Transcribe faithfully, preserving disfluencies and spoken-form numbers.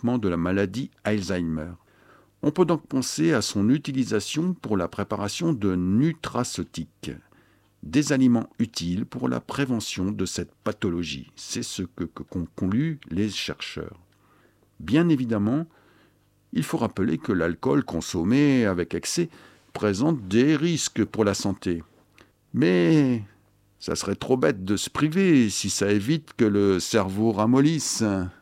développement de la maladie Alzheimer. On peut donc penser à son utilisation pour la préparation de nutraceutiques, des aliments utiles pour la prévention de cette pathologie. C'est ce que, que concluent les chercheurs. Bien évidemment, il faut rappeler que l'alcool consommé avec excès présente des risques pour la santé. Mais ça serait trop bête de se priver si ça évite que le cerveau ramollisse.